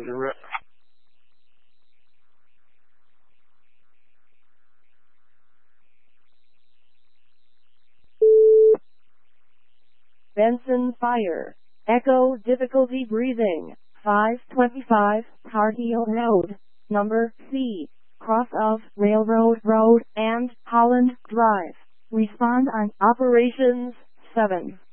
Benson Fire. Echo difficulty breathing. 525 Tar Heel Road. Number C. Cross of Railroad Road and Holland Drive. Respond on Operations 7.